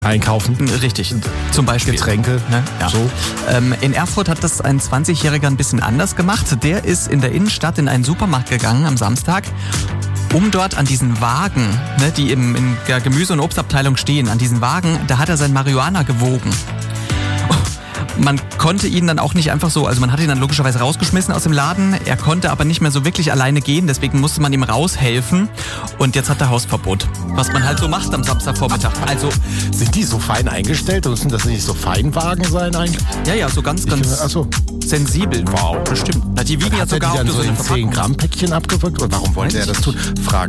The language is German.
einkaufen. Richtig, zum Beispiel. Getränke, ne? Ja. So. In Erfurt hat das ein 20-Jähriger ein bisschen anders gemacht. Der ist in der Innenstadt in einen Supermarkt gegangen am Samstag, um dort an diesen Wagen, ne, die in der Gemüse- und Obstabteilung stehen, an diesen Wagen, da hat er sein Marihuana gewogen. Man konnte ihn dann auch nicht einfach so, also man hat ihn dann logischerweise rausgeschmissen aus dem Laden. Er konnte aber nicht mehr so wirklich alleine gehen, deswegen musste man ihm raushelfen. Und jetzt hat er Hausverbot. Was man halt so macht am Samstagvormittag. Also sind die so fein eingestellt? Müssen das nicht so Feinwagen sein eigentlich? Ja, so ganz sensibel. Wow. Bestimmt. Na, die wiegen ja hat er sogar die auf dann so eine in Verpackung. 10-Gramm-Päckchen abgewürgt? Oder warum wollte er das tun? Fragen